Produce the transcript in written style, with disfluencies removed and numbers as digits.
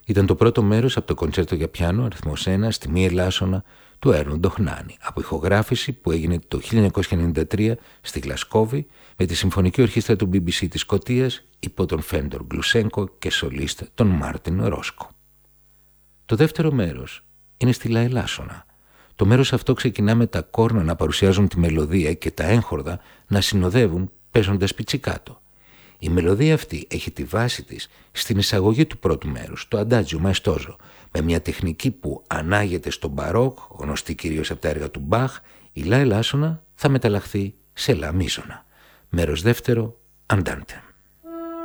Ήταν το πρώτο μέρος από το κοντσέρτο για πιάνο αριθμός 1 στη Μη Ελάσσονα του Έρνου Ντοχνάνη, από ηχογράφηση που έγινε το 1993 στη Γλασκόβη με τη Συμφωνική Ορχήστρα του BBC της Σκωτίας υπό τον Φέντορ Γκλουσένκο και σολίστ τον Μάρτιν Ρόσκο. Το δεύτερο μέρος είναι στη Λα Ελάσσονα. Το μέρος αυτό ξεκινά με τα κόρνα να παρουσιάζουν τη μελωδία και τα έγχορδα να συνοδεύουν παίζοντας πιτσικάτο. Η μελωδία αυτή έχει τη βάση της στην εισαγωγή του πρώτου μέρους, το αντάτζιο μαεστόζο, με μια τεχνική που ανάγεται στο μπαρόκ, γνωστή κυρίως από τα έργα του Μπαχ. Η Λα Ελάσσονα θα μεταλλαχθεί σε Λα Μίζωνα. Μέρος δεύτερο, Αντάντε.